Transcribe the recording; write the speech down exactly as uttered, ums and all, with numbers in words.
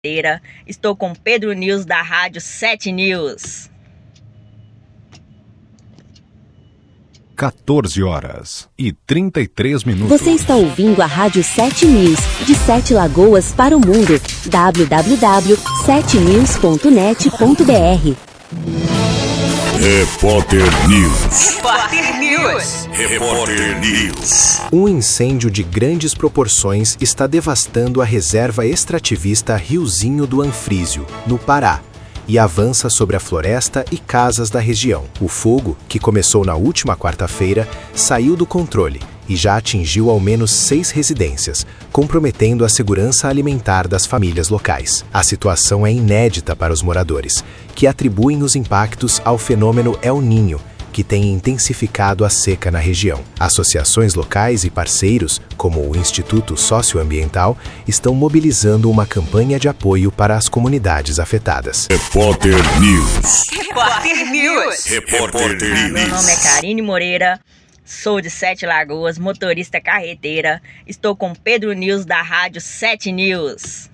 carreteira. Estou com Pedro News da Rádio sete News. quatorze horas e trinta e três minutos. Você está ouvindo a Rádio sete News, de Sete Lagoas para o mundo. w w w ponto sete news ponto net ponto b r. Repórter News. Repórter News. Repórter News. Um incêndio de grandes proporções está devastando a reserva extrativista Riozinho do Anfrísio, no Pará, e avança sobre a floresta e casas da região. O fogo, que começou na última quarta-feira, saiu do controle e já atingiu ao menos seis residências, comprometendo a segurança alimentar das famílias locais. A situação é inédita para os moradores, que atribuem os impactos ao fenômeno El Niño, que tem intensificado a seca na região. Associações locais e parceiros, como o Instituto Socioambiental, estão mobilizando uma campanha de apoio para as comunidades afetadas. Repórter News. Repórter News. Repórter News. Meu nome é Karine Moreira, sou de Sete Lagoas, motorista carreteira. Estou com Pedro News da Rádio sete News.